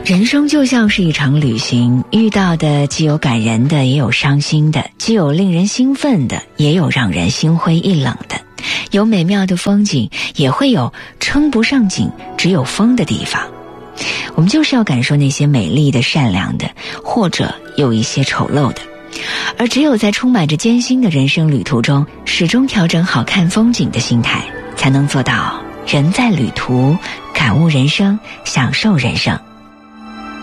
人生就像是一场旅行，遇到的既有感人的，也有伤心的，既有令人兴奋的，也有让人心灰意冷的，有美妙的风景，也会有称不上景只有风的地方。我们就是要感受那些美丽的、善良的，或者有一些丑陋的。而只有在充满着艰辛的人生旅途中，始终调整好看风景的心态，才能做到人在旅途，感悟人生，享受人生。